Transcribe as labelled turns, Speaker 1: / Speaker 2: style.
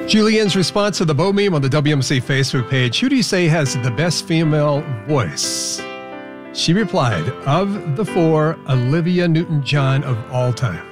Speaker 1: Julianne's response to the Bo meme on the WMC Facebook page, who do you say has the best female voice? She replied, of the four, Olivia Newton-John of all time.